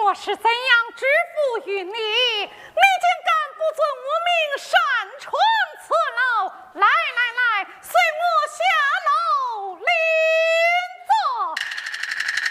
我是怎样支付于你？